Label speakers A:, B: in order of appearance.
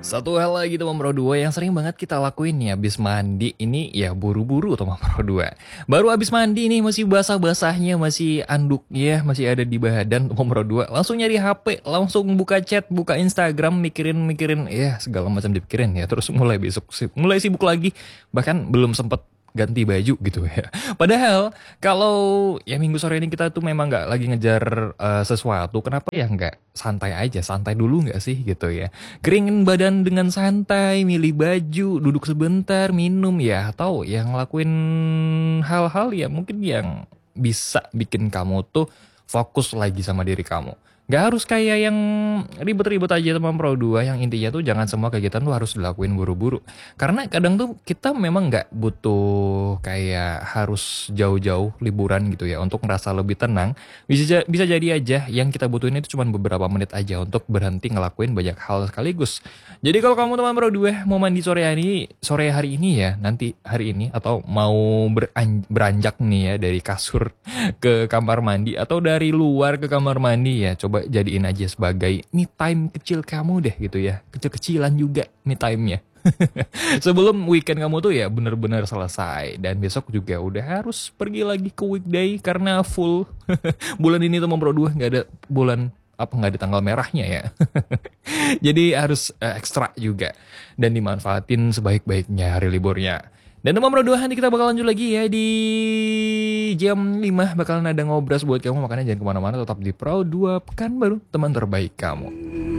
A: Satu hal lagi teman Pro 2 yang sering banget kita lakuin nih habis mandi ini ya buru-buru teman Pro 2. Baru habis mandi nih masih basah-basahnya, masih anduknya masih ada di badan teman Pro 2. Langsung nyari HP, langsung buka chat, buka Instagram, mikirin-mikirin ya segala macam dipikirin ya. Terus mulai sibuk lagi, bahkan belum sempet ganti baju gitu ya. Padahal kalau ya minggu sore ini kita tuh memang nggak lagi ngejar sesuatu, kenapa ya nggak santai aja, santai dulu nggak sih gitu ya. Keringin badan dengan santai, milih baju, duduk sebentar, minum ya, atau yang ngelakuin hal-hal ya mungkin yang bisa bikin kamu tuh fokus lagi sama diri kamu. Gak harus kayak yang ribet-ribet aja teman Pro 2, yang intinya tuh jangan semua kegiatan tuh harus dilakuin buru-buru. Karena kadang tuh kita memang nggak butuh kayak harus jauh-jauh liburan gitu ya untuk ngerasa lebih tenang. Bisa jadi aja yang kita butuhin itu cuma beberapa menit aja untuk berhenti ngelakuin banyak hal sekaligus. Jadi kalau kamu teman Pro 2 mau mandi sore hari ini ya, nanti hari ini atau mau beranjak nih ya dari kasur ke kamar mandi atau dari luar ke kamar mandi ya, coba jadiin aja sebagai me time kecil kamu deh gitu ya, kecil-kecilan juga me time-nya. Sebelum weekend kamu tuh ya bener-bener selesai, dan besok juga udah harus pergi lagi ke weekday karena full. Bulan ini tuh Bro 2 nggak ada bulan apa nggak ada tanggal merahnya ya. Jadi harus ekstra juga dan dimanfaatin sebaik-baiknya hari liburnya. Dan teman Bro 2, nanti kita bakal lanjut lagi ya di jam 5 bakalan ada ngobras buat kamu, makanya jangan kemana-mana, tetap di Pro 2 Pekanbaru, teman terbaik kamu.